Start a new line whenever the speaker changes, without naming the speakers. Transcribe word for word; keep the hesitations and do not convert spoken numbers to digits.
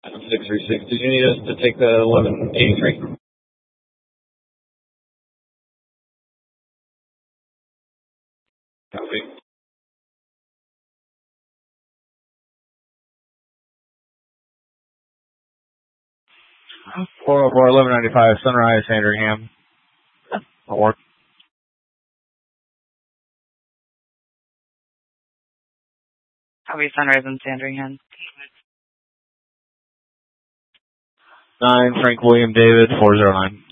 six three six. Did you need us to take the eleven eighty-three? Copy.
four oh four, eleven ninety-five, Sunrise, Sandringham. That'll work.
Copy, Sunrise and Sandringham.
nine, Frank William David, four zero nine.